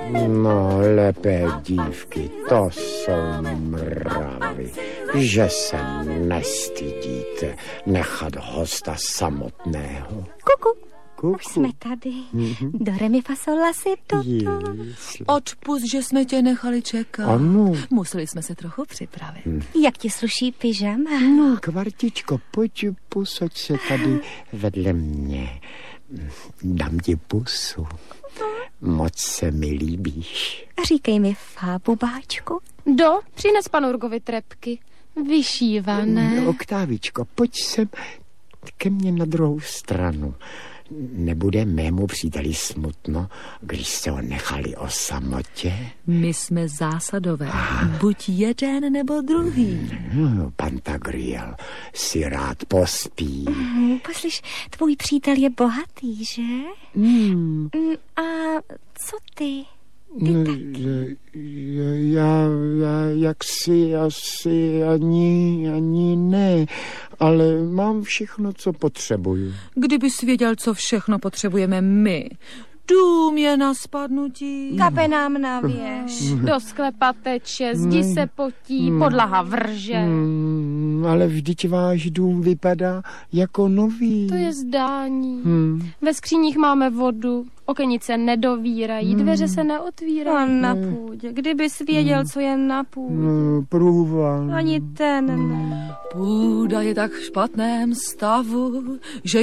No, lepé dívky, to jsou mravy, že se nestydíte nechat hosta samotného. Kuku. Už jsme tady. Do re mi fa sol la si do. Odpust, že jsme tě nechali čekat. Ano. Museli jsme se trochu připravit. Jak ti sluší pyžama? No, Kvartičko, pojď, posaď se tady vedle mě. Dám ti pusu. Moc se mi líbíš. Říkej mi fá, bubáčku. Přines panu Urgovi trepky. Vyšívané. Oktávičko, pojď sem ke mně na druhou stranu. Nebude mému příteli smutno, když se ho nechali o samotě? My jsme zásadové. Buď jeden nebo druhý. Pantagriel si rád pospí. Poslyš, tvůj přítel je bohatý, že? A co ty? Já jaksi asi ani ne, ale mám všechno, co potřebuju. Kdybys věděl, co všechno potřebujeme my. Dům je na spadnutí. Kape nám na věž. Do sklepa teče, zdi se potí, podlaha vrže. Ale vždyť váš dům vypadá jako nový. To je zdání. Ve skříních máme vodu, okenice nedovírají, dveře se neotvírají. A na půdě, kdybys věděl, co je na půdě. Průvan. Ani ten ne. Půda je tak v špatném stavu, že